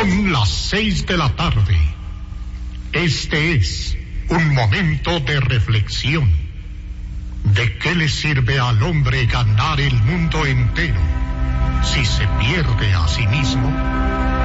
Son las 6 de la tarde. Este es un momento de reflexión. ¿De qué le sirve al hombre ganar el mundo entero si se pierde a sí mismo?